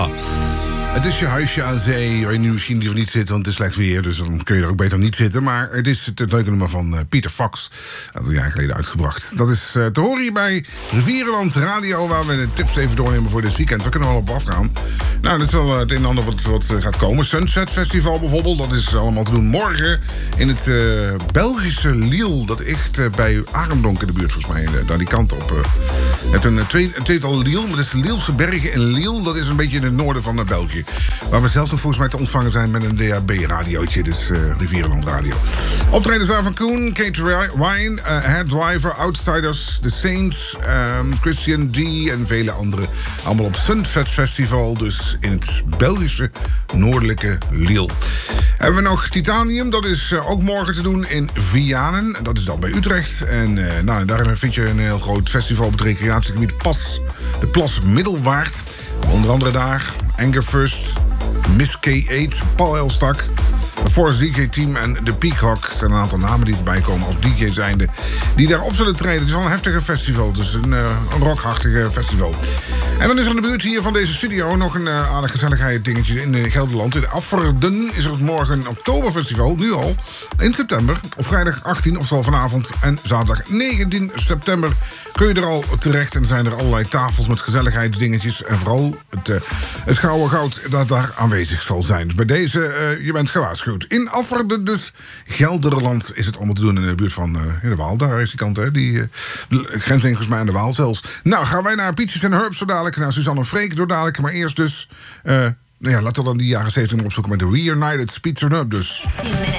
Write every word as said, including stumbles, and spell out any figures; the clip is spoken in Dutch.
Het is je huisje aan zee, waar je nu misschien liever niet zit, want het is slecht weer, dus dan kun je er ook beter niet zitten. Maar het is het leuke nummer van uh, Peter Fox, dat is een jaar geleden uitgebracht. Dat is uh, te horen hier bij Rivierenland Radio, waar we de tips even doornemen voor dit weekend. We kunnen wel op afgaan. Nou, dat is wel uh, het een en ander wat, wat uh, gaat komen. Sunset Festival bijvoorbeeld, dat is allemaal te doen morgen in het uh, Belgische Lille. Dat echt uh, bij Arendonk in de buurt, volgens mij, uh, daar die kant op. Uh. Je hebt een, uh, twee, een tweetal Lille, maar dat is de Lille'se bergen in Lille. Dat is een beetje in het noorden van uh, België. Waar we zelfs nog volgens mij te ontvangen zijn met een D A B-radiootje. Dus uh, Rivierenland Radio. Optredens daar van Koen, Kate Wine, uh, Headdriver, Outsiders, The Saints, um, Christian D en vele anderen. Allemaal op Sunset Festival, dus in het Belgische noordelijke Lille. Hebben we nog Titanium, dat is uh, ook morgen te doen in Vianen. Dat is dan bij Utrecht. En uh, nou, daar vind je een heel groot festival op het recreatiegebied Pas, de Plas Middelwaard. Onder andere daar Anger First, Miss K acht, Paul Elstak, de Force D J Team en de Peacock. zijn een aantal namen die voorbij komen als D J zijnde die daarop zullen treden. Het is wel een heftige festival, dus een, uh, een rockhartige festival. En dan is er in de buurt hier van deze studio nog een uh, aardig gezelligheid dingetje in uh, Gelderland. In Afferden is er morgen een Oktoberfestival, nu al, in september. Op vrijdag achttien, oftewel vanavond, en zaterdag negentien september kun je er al terecht. En zijn er allerlei tafels met gezelligheidsdingetjes. En vooral het, uh, het gouden goud dat daar aanwezig zal zijn. Dus bij deze, uh, je bent gewaarschuwd. In Afferden dus, Gelderland, is het allemaal te doen in de buurt van uh, de Waal. Daar is die kant, hè. Die uh, grens volgens mij aan de Waal zelfs. Nou, gaan wij naar Peaches and Herbs zo dadelijk. Naar Suzanne Freek door dadelijk. Maar eerst dus, uh, nou ja, laten we dan die jaren zeventig maar opzoeken met de Reunited Speech and Herb dus.